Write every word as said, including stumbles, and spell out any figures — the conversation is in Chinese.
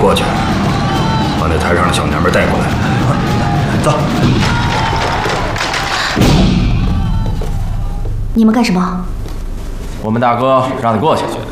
过去，把那台上的小娘们带过来。走。 你们干什么？ 我们大哥让你过去。